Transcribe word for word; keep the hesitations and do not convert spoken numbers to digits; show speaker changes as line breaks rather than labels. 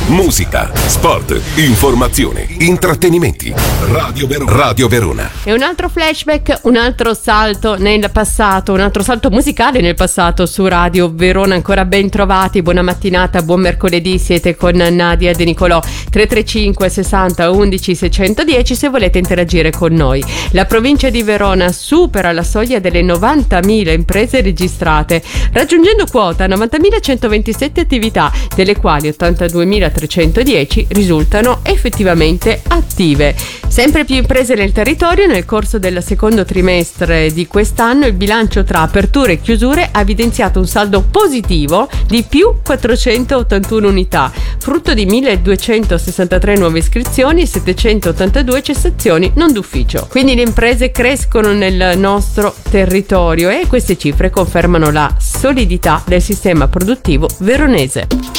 Musica, sport, informazione, intrattenimenti. Radio Verona. Radio Verona.
E un altro flashback, un altro salto nel passato, un altro salto musicale nel passato su Radio Verona. Ancora ben trovati, buona mattinata, buon mercoledì, siete con Nadia De Nicolò. Tre tre cinque sessanta undici seicentodieci se volete interagire con noi. La provincia di Verona supera la soglia delle novantamila imprese registrate, raggiungendo quota novantamilacentoventisette attività, delle quali ottantaduemilatrecentodieci risultano effettivamente attive. Sempre più imprese nel territorio. Nel corso del secondo trimestre di quest'anno il bilancio tra aperture e chiusure ha evidenziato un saldo positivo di più quattrocentottantuno unità, frutto di milleduecentosessantatré nuove iscrizioni e settecentottantadue cessazioni non d'ufficio. Quindi le imprese crescono nel nostro territorio e queste cifre confermano la solidità del sistema produttivo veronese.